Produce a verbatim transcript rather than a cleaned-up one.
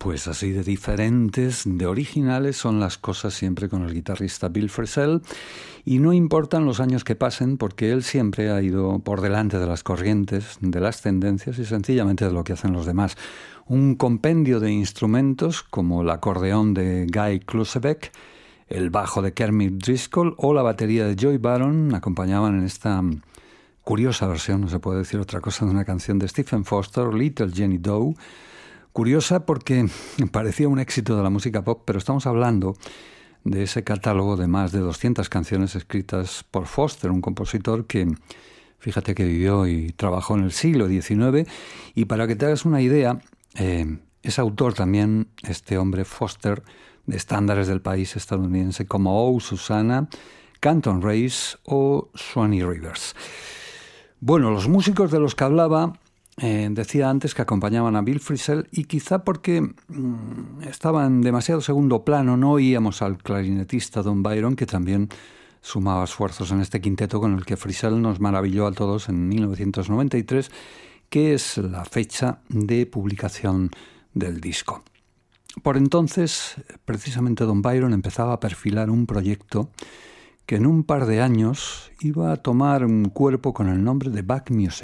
Pues así de diferentes, de originales son las cosas siempre con el guitarrista Bill Frisell, y no importan los años que pasen porque él siempre ha ido por delante de las corrientes, de las tendencias y sencillamente de lo que hacen los demás. Un compendio de instrumentos como el acordeón de Guy Klusebeck, el bajo de Kermit Driscoll o la batería de Joey Baron acompañaban en esta curiosa versión, no se puede decir otra cosa, de una canción de Stephen Foster, Little Jenny Doe. Curiosa porque parecía un éxito de la música pop, pero estamos hablando de ese catálogo de más de doscientas canciones escritas por Foster, un compositor que, fíjate que vivió y trabajó en el siglo diecinueve, y para que te hagas una idea, eh, es autor también, este hombre Foster, de estándares del país estadounidense como Oh Susanna, Canton Race o Swanee Rivers. Bueno, los músicos de los que hablaba, Eh, decía antes que acompañaban a Bill Frisell y quizá porque mmm, estaban demasiado segundo plano, no oíamos al clarinetista Don Byron, que también sumaba esfuerzos en este quinteto con el que Frisell nos maravilló a todos en mil novecientos noventa y tres, que es la fecha de publicación del disco. Por entonces, precisamente Don Byron empezaba a perfilar un proyecto que en un par de años iba a tomar un cuerpo con el nombre de Back Music.